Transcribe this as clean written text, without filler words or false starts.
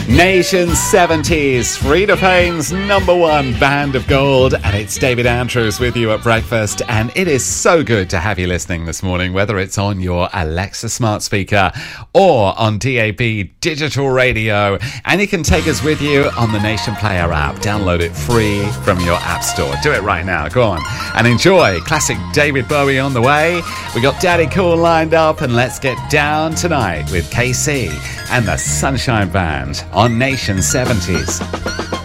Nation 70s, Frida Payne's #1 Band of Gold, and it's David Andrews with you at breakfast, and it is so good to have you listening this morning, whether it's on your Alexa smart speaker or on DAB digital radio, and you can take us with you on the Nation Player app. Download it free from your app store. Do it right now, go on, and enjoy classic David Bowie on the way. We got Daddy Cool lined up, and let's get down tonight with KC and the Sunshine Band on Nation 70s.